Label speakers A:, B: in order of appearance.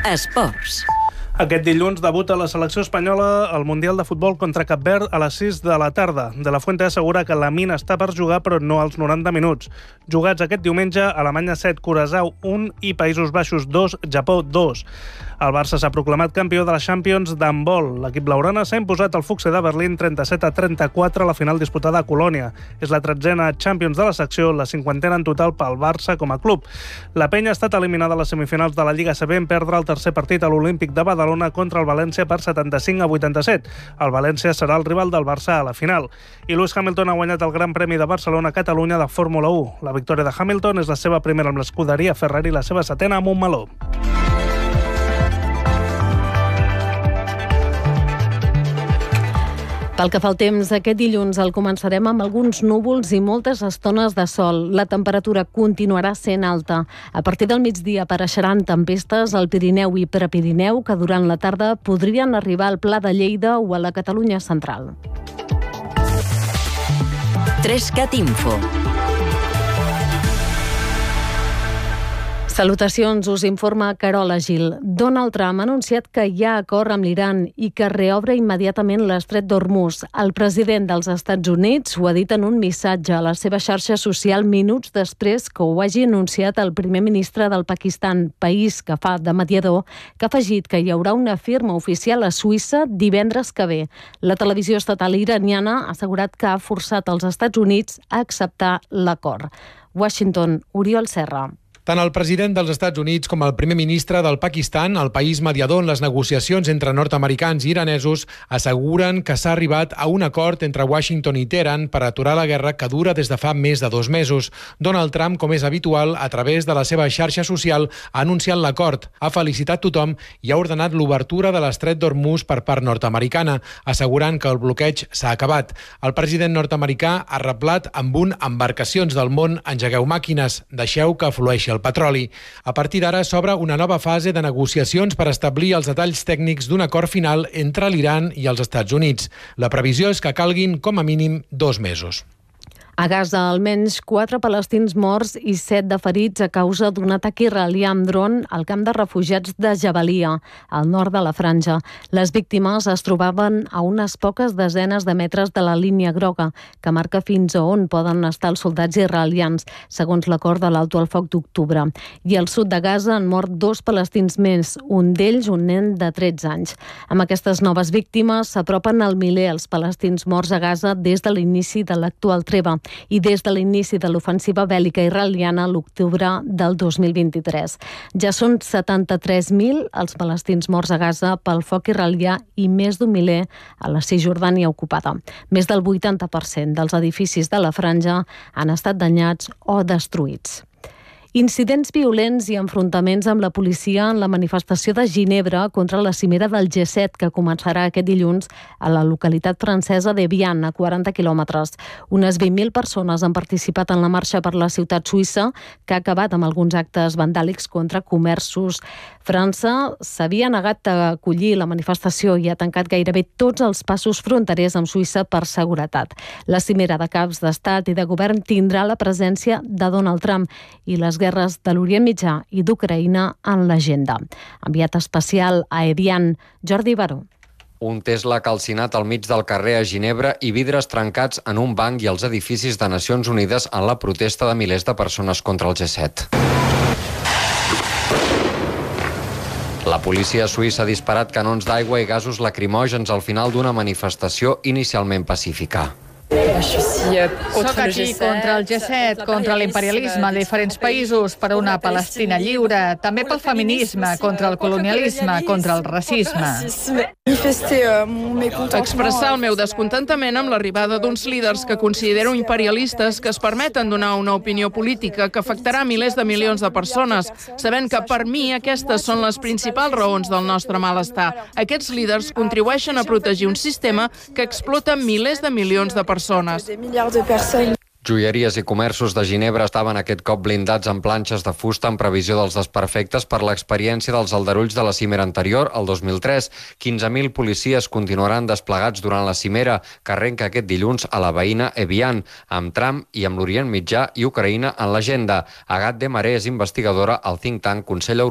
A: Esports.
B: Aquest dilluns debuta la selecció espanyola al Mundial de Futbol contra Cap Verd a les 6 de la tarda. De la Fuente assegura que la mina està per jugar, però no als 90 minuts. Jugats aquest diumenge, Alemanya 7, Curaçao 1 i Països Baixos 2, Japó 2. El Barça s'ha proclamat campió de la Champions d'handbol. L'equip blaugrana s'ha imposat al Fuchse de Berlín 37-34 a la final disputada a Colònia. És la 13a Champions de la secció, la 50a en total pel Barça com a club. La Penya ha estat eliminada a les semifinals de la Lliga CB en perdre el tercer partit a l'Olímpic de Badalona contra el València per 75-87. El València serà el rival del Barça a la final. I Lewis Hamilton ha guanyat el Gran Premi de Barcelona-Catalunya de Fórmula 1. La victòria de Hamilton és la seva primera amb l'escuderia Ferrari i la seva setena amb Montmeló.
C: Pel que fa al temps, aquest dilluns el començarem amb alguns núvols i moltes estones de sol. La temperatura continuarà sent alta. A partir del migdia apareixeran tempestes al Pirineu i Prepirineu que durant la tarda podrien arribar al Pla de Lleida o a la Catalunya central.
A: 3CAT Info.
C: Salutacions, us informa Carola Gil. Donald Trump ha anunciat que hi ha acord amb l'Iran i que reobre immediatament l'estret d'Hormuz. El president dels Estats Units ho ha dit en un missatge a la seva xarxa social minuts després que ho hagi anunciat el primer ministre del Pakistan, país que fa de mediador, que ha afegit que hi haurà una firma oficial a Suïssa divendres que ve. La televisió estatal iraniana ha assegurat que ha forçat els Estats Units a acceptar l'acord. Washington, Oriol Serra.
D: Tant el president dels Estats Units com el primer ministre del Pakistan, el país mediador en les negociacions entre nord-americans i iranesos, asseguren que s'ha arribat a un acord entre Washington i Teheran per aturar la guerra que dura des de fa més de 2 mesos. Donald Trump, com és habitual, a través de la seva xarxa social, ha anunciat l'acord, ha felicitat tothom i ha ordenat l'obertura de l'estret d'Hormuz per part nord-americana, assegurant que el bloqueig s'ha acabat. El president nord-americà ha reblat amb un "embarcacions del món, engegueu màquines, deixeu que flueixi el petroli". A partir d'ara s'obre una nova fase de negociacions per establir els detalls tècnics d'un acord final entre l'Iran i els Estats Units. La previsió és que calguin com a mínim 2 mesos.
C: A Gaza, almenys 4 palestins morts i 7 de ferits a causa d'un atac israelià amb dron al camp de refugiats de Jabalia, al nord de la franja. Les víctimes es trobaven a unes poques desenes de metres de la línia groga, que marca fins a on poden estar els soldats israelians, segons l'acord de l'alto al foc d'octubre. I al sud de Gaza han mort 2 palestins més, un d'ells un nen de 13 anys. Amb aquestes noves víctimes s'apropen al miler els palestins morts a Gaza des de l'inici de l'actual treva i des de l'inici de l'ofensiva bèl·lica israeliana a l'octubre del 2023. Ja són 73.000 els palestins morts a Gaza pel foc israelià i més d'un miler a la Cisjordània ocupada. Més del 80% dels edificis de la franja han estat danyats o destruïts. Incidents violents i enfrontaments amb la policia en la manifestació de Ginebra contra la cimera del G7 que començarà aquest dilluns a la localitat francesa d'Evian, a 40 quilòmetres. Unes 20.000 persones han participat en la marxa per la ciutat suïssa, que ha acabat amb alguns actes vandàlics contra comerços. França s'havia negat a acollir la manifestació i ha tancat gairebé tots els passos fronterers amb Suïssa per seguretat. La cimera de caps d'estat i de govern tindrà la presència de Donald Trump i les guerres de l'Orient Mitjà i d'Ucraïna en l'agenda. Enviat especial a Evian, Jordi Baró.
E: Un Tesla calcinat al mig del carrer a Ginebra i vidres trencats en un banc i els edificis de Nacions Unides en la protesta de milers de persones contra el G7. La policia suïssa ha disparat canons d'aigua i gasos lacrimògens al final d'una manifestació inicialment pacífica.
F: Soc aquí contra el G7, contra l'imperialisme de diferents països, per una Palestina lliure, també pel feminisme, contra el colonialisme, contra el racisme.
G: Expressar el meu descontentament amb l'arribada d'uns líders que considero imperialistes que es permeten donar una opinió política que afectarà milers de milions de persones, sabent que per mi aquestes són les principals raons del nostre malestar. Aquests líders contribueixen a protegir un sistema que explota milers de milions de persones.
E: Joieries i comerços de Ginebra estaven aquest cop blindats amb planxes de fusta en previsió dels desperfectes per l'experiència dels aldarulls de la cimera anterior, el 2003. 15.000 policies continuaran desplegats durant la cimera, que arrenca aquest dilluns a la veïna Evian, amb Trump i amb l'Orient Mitjà i Ucraïna en l'agenda. Agathe Desmarais és investigadora al think tank Consell Europeu